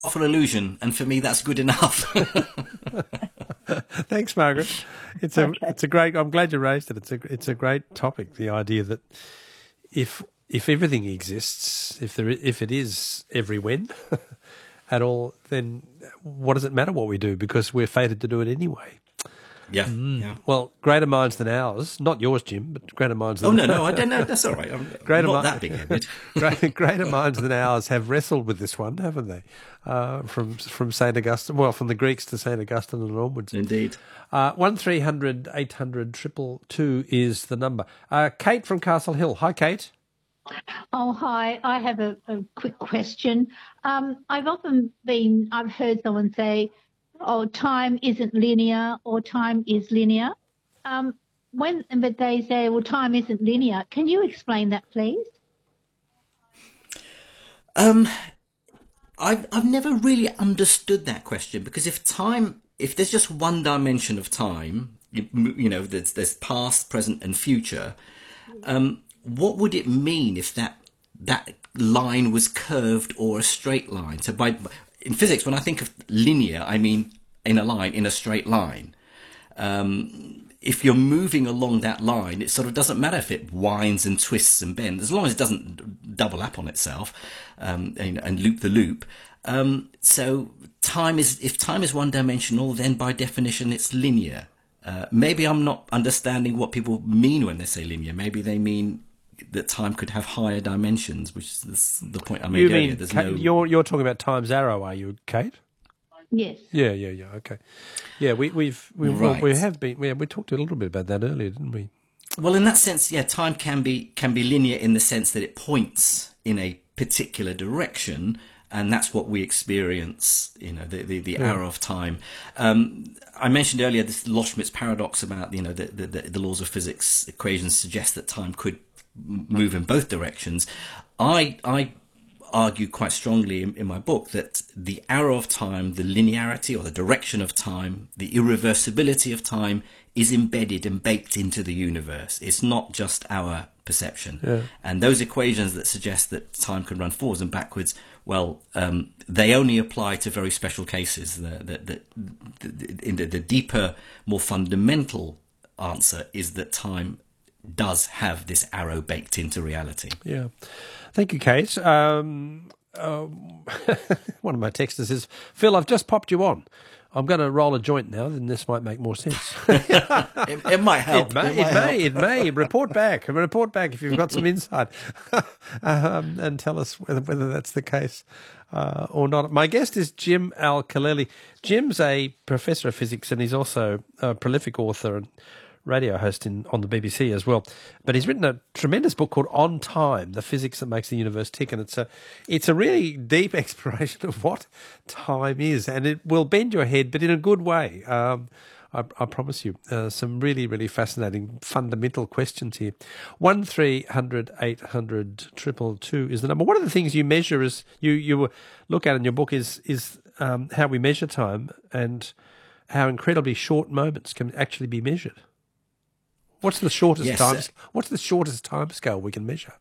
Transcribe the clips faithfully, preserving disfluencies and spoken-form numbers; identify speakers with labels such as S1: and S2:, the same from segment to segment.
S1: powerful illusion, and for me, that's good enough.
S2: Thanks, Margaret. It's a okay. it's a great. I'm glad you raised it. It's a it's a great topic. The idea that if if everything exists, if there if it is every when at all, then what does it matter what we do? Because we're fated to do it anyway.
S1: Yeah. Mm. yeah.
S2: Well, greater minds than ours. Not yours, Jim, but greater minds than
S1: ours. Oh, no, no, I don't know. That's all right. I'm greater not mi- that big-headed.
S2: greater, greater minds than ours have wrestled with this one, haven't they? Uh, from from Saint Augustine, well, from the Greeks to Saint Augustine and onwards.
S1: Indeed.
S2: Uh, one three hundred eight hundred triple two is the number. Uh, Kate from Castle Hill. Hi, Kate.
S3: Oh, hi. I have a, a quick question. Um, I've often been, I've heard someone say, oh, time isn't linear or time is linear. Um, when, but they say, well, time isn't linear. Can you explain that, please?
S1: Um, I've, I've never really understood that question, because if time, if there's just one dimension of time, you, you know, there's, there's past, present and future, um, what would it mean if that that line was curved or a straight line? So by in physics, when I think of linear, I mean in a line, in a straight line. Um, if you're moving along that line, it sort of doesn't matter if it winds and twists and bends, as long as it doesn't double up on itself um, and, and loop the loop. Um, so time is, if time is one dimensional, then by definition it's linear. Uh, maybe I'm not understanding what people mean when they say linear. Maybe they mean that time could have higher dimensions, which is the point I made
S2: you
S1: earlier.
S2: Mean,
S1: There's
S2: Kate,
S1: no...
S2: You're you're talking about time's arrow, are you, Kate?
S3: Yes.
S2: Yeah, yeah, yeah. Okay. Yeah, we we've we
S1: right.
S2: we have been. Yeah, we talked a little bit about that earlier, didn't we?
S1: Well, in that sense, yeah, time can be can be linear in the sense that it points in a particular direction, and that's what we experience. You know, the the, the yeah. arrow of time. Um, I mentioned earlier this Loschmidt's paradox about, you know, the, the the laws of physics equations suggest that time could move in both directions. I I argue quite strongly in, in my book that the arrow of time, the linearity or the direction of time, the irreversibility of time is embedded and baked into the universe. It's not just our perception.
S2: Yeah.
S1: And those equations that suggest that time can run forwards and backwards, well, um, they only apply to very special cases. The, the, the, the, in the, the deeper, more fundamental answer is that time does have this arrow baked into reality.
S2: Yeah. Thank you, Kate. Um, uh, one of my texters says, Phil, I've just popped you on. I'm going to roll a joint now, then this might make more sense.
S1: it, it might help.
S2: It may, it,
S1: it,
S2: might
S1: may,
S2: help. it may. Report back. Report back if you've got some insight um, and tell us whether, whether that's the case uh, or not. My guest is Jim Al-Khalili. Jim's a professor of physics and he's also a prolific author and radio host in, on the B B C as well. But he's written a tremendous book called On Time, The Physics That Makes the Universe Tick. And it's a, it's a really deep exploration of what time is. And it will bend your head, but in a good way. Um, I, I promise you. Uh, some really, really fascinating fundamental questions here. one three hundred eight hundred two two two is the number. One of the things you measure is, you, you look at in your book is, is um, how we measure time and how incredibly short moments can actually be measured. What's the shortest
S1: yes,
S2: time?
S1: uh,
S2: What's the shortest time scale we can measure?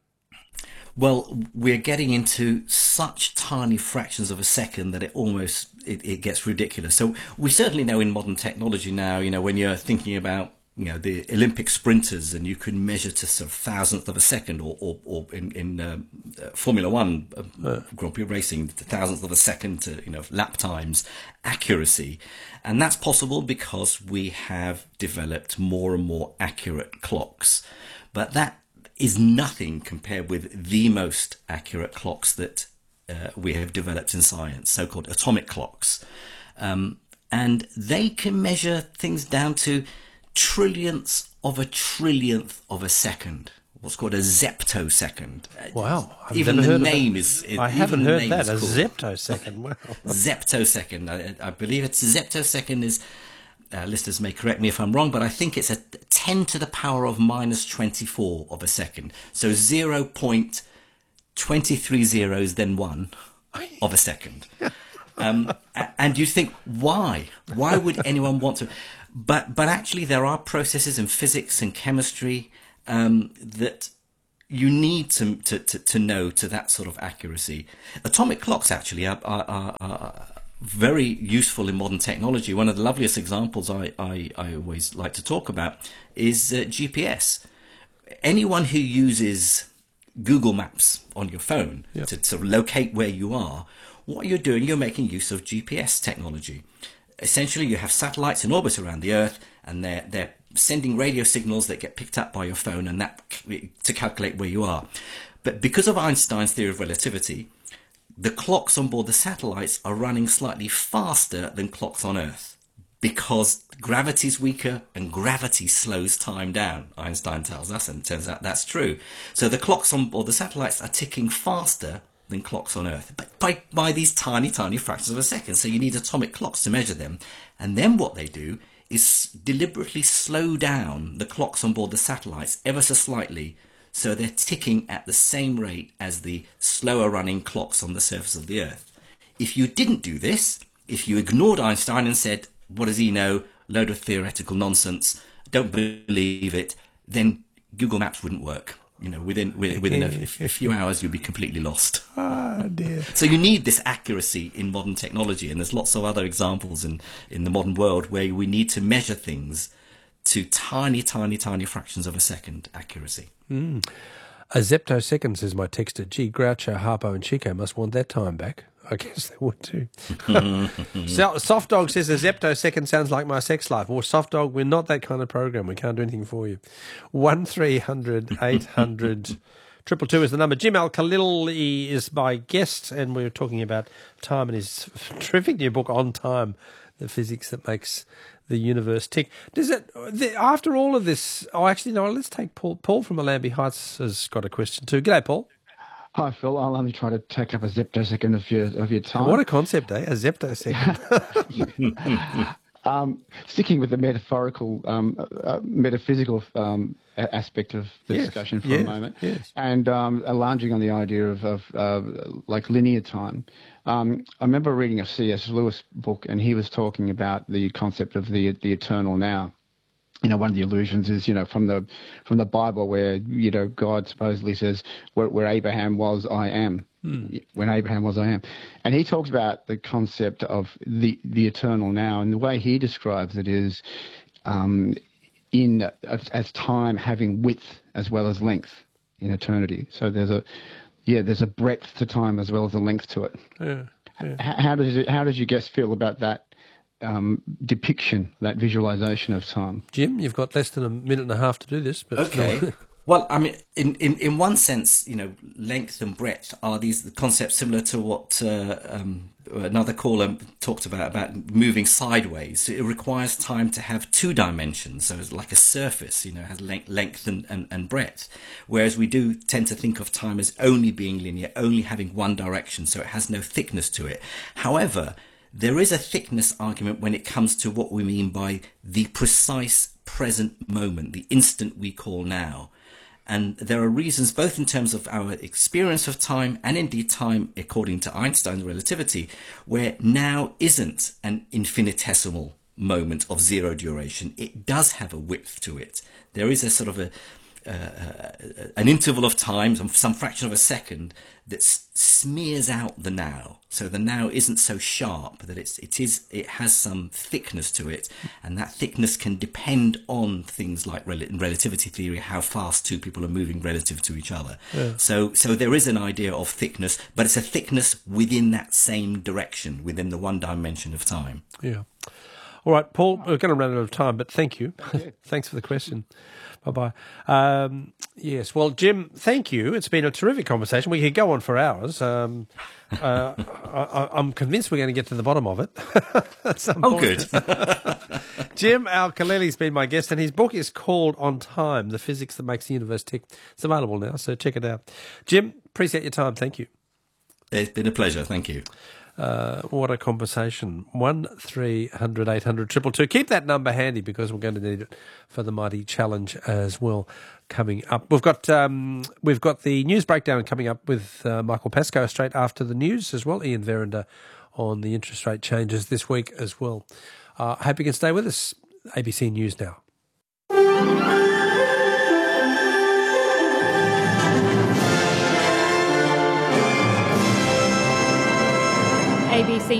S1: Well, we're getting into such tiny fractions of a second that it almost it, it gets ridiculous. So we certainly know in modern technology now, you know, when you're thinking about, you know, the Olympic sprinters, and you can measure to sort of thousandth of a second, or or, or in in um, uh, Formula One uh, uh. Grand Prix racing, the thousandth of a second to, you know, lap times, accuracy. And that's possible because we have developed more and more accurate clocks. But that is nothing compared with the most accurate clocks that uh, we have developed in science, so-called atomic clocks. Um, and they can measure things down to trillionths of a trillionth of a second. What's called a zeptosecond.
S2: Wow. I've
S1: even
S2: never
S1: the
S2: heard
S1: name
S2: of
S1: is...
S2: I haven't heard that, a
S1: cool.
S2: zeptosecond. Wow.
S1: Zeptosecond. I, I believe it's zeptosecond is... Uh, listeners may correct me if I'm wrong, but I think it's a ten to the power of minus twenty-four of a second. So zero point two three zeros, then one of a second. Um, and you think, why? Why would anyone want to... But but actually, there are processes in physics and chemistry um, that you need to, to, to, to know to that sort of accuracy. Atomic clocks actually are, are, are, are very useful in modern technology. One of the loveliest examples I, I, I always like to talk about is uh, G P S. Anyone who uses Google Maps on your phone yep. to sort of locate where you are, what you're doing, you're making use of G P S technology. Essentially, you have satellites in orbit around the Earth, and they're they're sending radio signals that get picked up by your phone, and that to calculate where you are. But because of Einstein's theory of relativity, the clocks on board the satellites are running slightly faster than clocks on Earth, because gravity's weaker and gravity slows time down, Einstein tells us, and it turns out that's true. So the clocks on board the satellites are ticking faster than clocks on Earth, but by, by these tiny, tiny fractions of a second. So you need atomic clocks to measure them. And then what they do is deliberately slow down the clocks on board the satellites ever so slightly, so they're ticking at the same rate as the slower running clocks on the surface of the Earth. If you didn't do this, if you ignored Einstein and said, what does he know, load of theoretical nonsense, don't believe it, then Google Maps wouldn't work. You know, within within a, a few hours, you'll be completely lost.
S2: Oh, dear.
S1: So you need this accuracy in modern technology, and there's lots of other examples in, in the modern world where we need to measure things to tiny, tiny, tiny fractions of a second accuracy.
S2: Mm. A zeptosecond, says my texter. Gee, Groucho, Harpo and Chico must want that time back. I guess they would too. So, Soft Dog says a zeptosecond sounds like my sex life. Well, Soft Dog, we're not that kind of program. We can't do anything for you. one three hundred eight hundred Triple two is the number. Jim Al-Khalili is my guest, and we were talking about time and his terrific new book, On Time, the physics that makes the universe tick. Does it, the, after all of this, oh, actually, no, let's take Paul. Paul from Allambie Heights has got a question too. G'day, Paul.
S4: Hi, Phil. I'll only try to take up a zeptosecond of your of your time.
S2: What a concept, eh? A zeptosecond.
S4: um, sticking with the metaphorical, um, uh, metaphysical um, aspect of the yes. discussion for
S2: yes.
S4: a moment,
S2: yes.
S4: and um, lounging on the idea of, of uh, like linear time. Um, I remember reading a C S Lewis book, and he was talking about the concept of the the eternal now. You know, one of the illusions is, you know, from the from the Bible where, you know, God supposedly says, where, where Abraham was, I am. Hmm. When Abraham was, I am. And he talks about the concept of the, the eternal now. And the way he describes it is um, in as, as time having width as well as length in eternity. So there's a, yeah, there's a breadth to time as well as a length to it.
S2: Yeah, yeah.
S4: How, how does it, how does your guest feel about that? Um, depiction, that visualization of time.
S2: Jim, you've got less than a minute and a half to do this. But
S1: okay. Well, I mean, in, in, in one sense, you know, length and breadth are these concepts similar to what uh, um, another caller talked about, about moving sideways. It requires time to have two dimensions, so it's like a surface, you know, has length, length and, and, and breadth, whereas we do tend to think of time as only being linear, only having one direction, so it has no thickness to it. However, there is a thickness argument when it comes to what we mean by the precise present moment, the instant we call now. And there are reasons, both in terms of our experience of time and indeed time, according to Einstein's relativity, where now isn't an infinitesimal moment of zero duration. It does have a width to it. There is a sort of a Uh, an interval of time, some, some fraction of a second, that s- smears out the now. So the now isn't so sharp that it's it is it has some thickness to it, and that thickness can depend on things like rel- in relativity theory, how fast two people are moving relative to each other. Yeah. So so there is an idea of thickness, but it's a thickness within that same direction, within the one dimension of time.
S2: Yeah. All right, Paul, we're going to run out of time, but thank you. Thanks for the question. Bye-bye. Um, yes, well, Jim, thank you. It's been a terrific conversation. We could go on for hours. Um, uh, I, I'm convinced we're going to get to the bottom of it. At some
S1: oh,
S2: point.
S1: good.
S2: Jim Al-Khalili's been my guest, and his book is called On Time, The Physics That Makes the Universe Tick. It's available now, so check it out. Jim, appreciate your time. Thank you.
S1: It's been a pleasure. Thank you.
S2: Uh, what a conversation. One three hundred eight hundred triple two. Keep that number handy because we're going to need it for the Mighty Challenge as well coming up. We've got um, we've got the news breakdown coming up with uh, Michael Pascoe straight after the news as well. Ian Verinder on the interest rate changes this week as well. I uh, hope you can stay with us. A B C News now.
S5: A B C